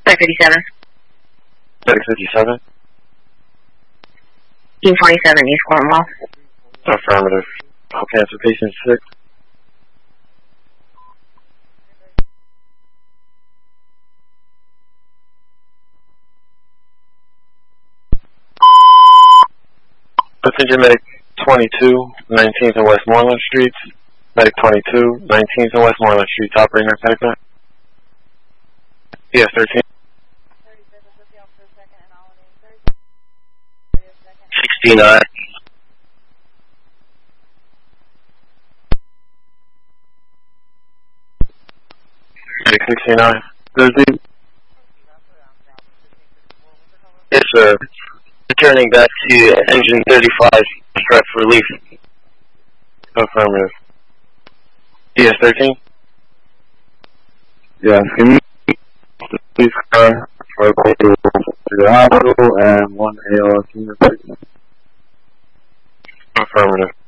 Flight 57. Flight 57? Team 27, East Cornwall. Affirmative. I'll cancel patient 6. Passenger Medic 22, 19th and Westmoreland Streets. Medic 22, 19th and Westmoreland Streets, operating narcotic net. ES 13. 69. Medic 69. Thursday. Yes, sir. Returning back to engine 35, prep for relief. Affirmative. ES 13. Yes, can you please car for to the hospital and one ALS unit? Affirmative.